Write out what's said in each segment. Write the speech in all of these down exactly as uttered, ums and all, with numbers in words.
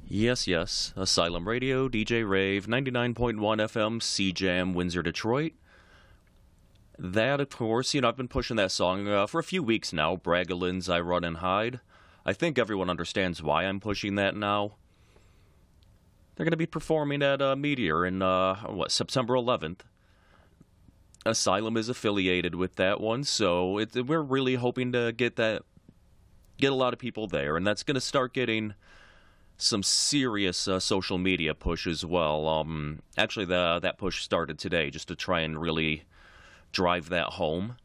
Yes, yes. Asylum Radio, D J Rave, ninety-nine point one F M, C Jam, Windsor, Detroit. That, of course, you know, I've been pushing that song uh, for a few weeks now, Bragalin's I Run and Hide. I think everyone understands why I'm pushing that now. They're going to be performing at uh, Meteor in, uh, what, September eleventh. Asylum is affiliated with that one, so it, we're really hoping to get that, get a lot of people there, and that's going to start getting some serious uh, social media push as well. Um, actually, the, that push started today just to try and really drive that home.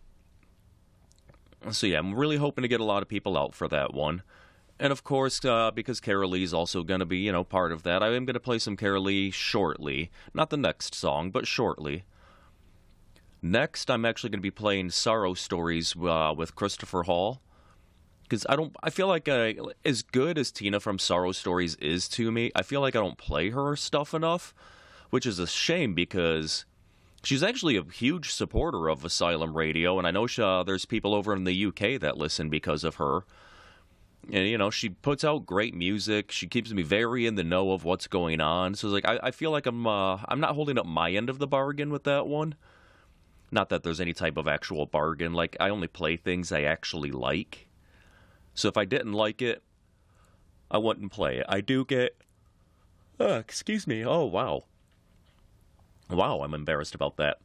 So yeah, I'm really hoping to get a lot of people out for that one. And of course, uh, because Carol Lee's also going to be, you know, part of that, I am going to play some Carol Lee shortly. Not the next song, but shortly. Next, I'm actually going to be playing Sorrow Stories uh, with Christopher Hall. Because I don't, I feel like uh, as good as Tina from Sorrow Stories is to me, I feel like I don't play her stuff enough, which is a shame because she's actually a huge supporter of Asylum Radio, and I know she, uh, there's people over in the U K that listen because of her. And, you know, she puts out great music. She keeps me very in the know of what's going on. So, it's like, I, I feel like I'm, uh, I'm not holding up my end of the bargain with that one. Not that there's any type of actual bargain. Like, I only play things I actually like. So if I didn't like it, I wouldn't play it. I do get... Uh, excuse me. Oh, wow. Wow, I'm embarrassed about that.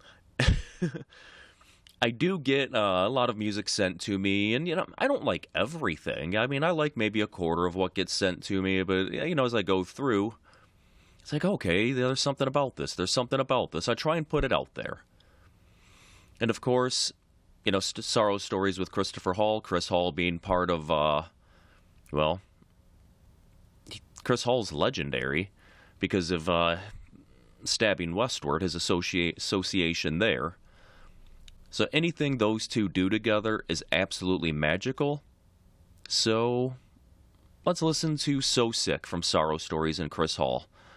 I do get uh, a lot of music sent to me, and, you know, I don't like everything. I mean, I like maybe a quarter of what gets sent to me, but, you know, as I go through, it's like, okay, there's something about this. There's something about this. I try and put it out there. And, of course, you know, St- Sorrow Stories with Christopher Hall, Chris Hall being part of, uh, well, Chris Hall's legendary because of uh, Stabbing Westward, his associ- association there. So anything those two do together is absolutely magical. So let's listen to So Sick from Sorrow Stories and Chris Hall.